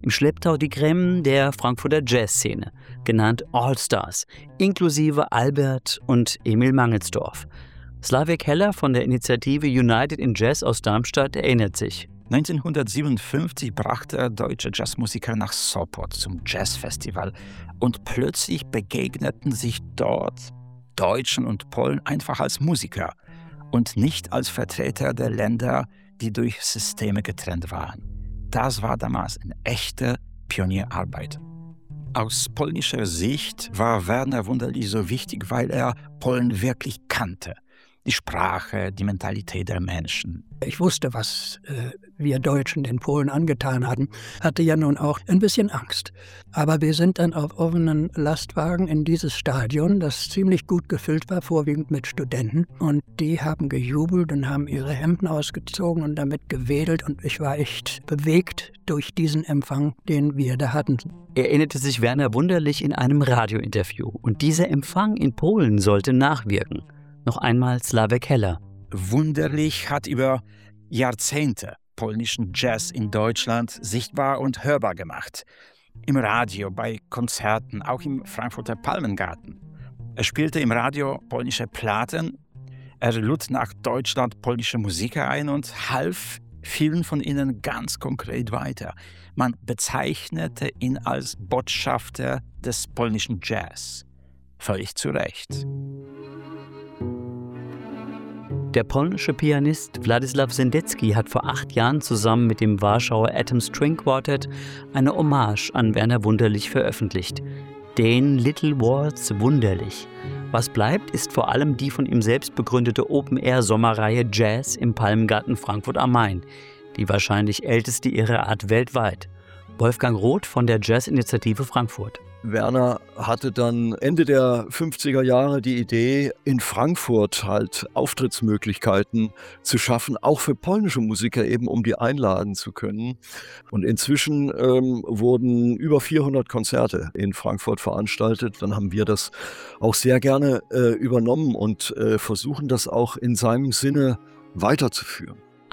Im Schlepptau die Creme der Frankfurter Jazzszene, genannt All-Stars, inklusive Albert und Emil Mangelsdorf. Slavek Heller von der Initiative United in Jazz aus Darmstadt erinnert sich. 1957 brachte er deutsche Jazzmusiker nach Sopot zum Jazzfestival und plötzlich begegneten sich dort Deutschen und Polen einfach als Musiker und nicht als Vertreter der Länder, die durch Systeme getrennt waren. Das war damals eine echte Pionierarbeit. Aus polnischer Sicht war Werner Wunderlich so wichtig, weil er Polen wirklich kannte. Die Sprache, die Mentalität der Menschen. Ich wusste, was wir Deutschen den Polen angetan hatten, hatte ja nun auch ein bisschen Angst. Aber wir sind dann auf offenen Lastwagen in dieses Stadion, das ziemlich gut gefüllt war, vorwiegend mit Studenten. Und die haben gejubelt und haben ihre Hemden ausgezogen und damit gewedelt. Und ich war echt bewegt durch diesen Empfang, den wir da hatten. Erinnerte sich Werner Wunderlich in einem Radiointerview. Und dieser Empfang in Polen sollte nachwirken. Noch einmal Slavek Heller. Wunderlich hat über Jahrzehnte polnischen Jazz in Deutschland sichtbar und hörbar gemacht. Im Radio, bei Konzerten, auch im Frankfurter Palmengarten. Er spielte im Radio polnische Platten, er lud nach Deutschland polnische Musiker ein und half vielen von ihnen ganz konkret weiter. Man bezeichnete ihn als Botschafter des polnischen Jazz. Völlig zu Recht. Der polnische Pianist Władysław Sendecki hat vor 8 Jahren zusammen mit dem Warschauer Atom String Quartet eine Hommage an Werner Wunderlich veröffentlicht. Den Little Waltz Wunderlich. Was bleibt, ist vor allem die von ihm selbst begründete Open-Air-Sommerreihe Jazz im Palmengarten Frankfurt am Main, die wahrscheinlich älteste ihrer Art weltweit. Wolfgang Roth von der Jazz-Initiative Frankfurt. Werner hatte dann Ende der 50er Jahre die Idee, in Frankfurt halt Auftrittsmöglichkeiten zu schaffen, auch für polnische Musiker eben, um die einladen zu können. Und inzwischen wurden über 400 Konzerte in Frankfurt veranstaltet. Dann haben wir das auch sehr gerne übernommen und versuchen das auch in seinem Sinne weiterzuführen.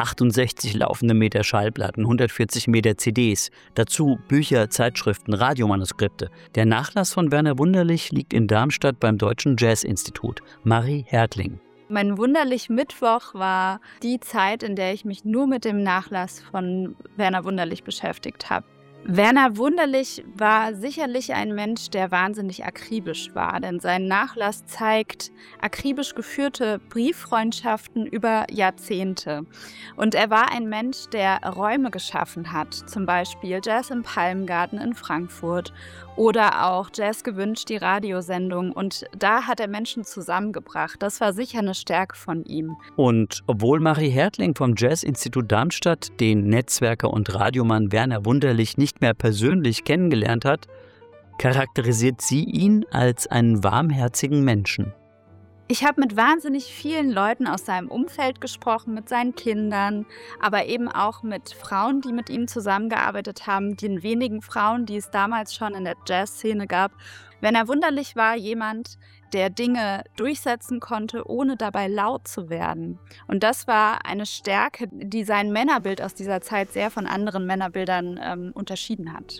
68 laufende Meter Schallplatten, 140 Meter CDs, dazu Bücher, Zeitschriften, Radiomanuskripte. Der Nachlass von Werner Wunderlich liegt in Darmstadt beim Deutschen Jazzinstitut. Marie Hertling. Mein Wunderlich-Mittwoch war die Zeit, in der ich mich nur mit dem Nachlass von Werner Wunderlich beschäftigt habe. Werner Wunderlich war sicherlich ein Mensch, der wahnsinnig akribisch war, denn sein Nachlass zeigt akribisch geführte Brieffreundschaften über Jahrzehnte. Und er war ein Mensch, der Räume geschaffen hat, zum Beispiel Jazz im Palmengarten in Frankfurt oder auch Jazz gewünscht, die Radiosendung. Und da hat er Menschen zusammengebracht. Das war sicher eine Stärke von ihm. Und obwohl Marie Hertling vom Jazzinstitut Darmstadt den Netzwerker und Radiomann Werner Wunderlich nicht mehr persönlich kennengelernt hat, charakterisiert sie ihn als einen warmherzigen Menschen. Ich habe mit wahnsinnig vielen Leuten aus seinem Umfeld gesprochen, mit seinen Kindern, aber eben auch mit Frauen, die mit ihm zusammengearbeitet haben, den wenigen Frauen, die es damals schon in der Jazzszene gab. Werner Wunderlich war jemand, der Dinge durchsetzen konnte, ohne dabei laut zu werden. Und das war eine Stärke, die sein Männerbild aus dieser Zeit sehr von anderen Männerbildern unterschieden hat.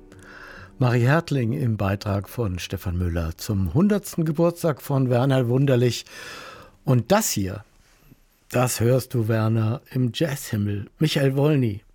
Marie Hertling im Beitrag von Stefan Müller zum 100. Geburtstag von Werner Wunderlich. Und das hier, das hörst du, Werner, im Jazzhimmel. Michael Wolny.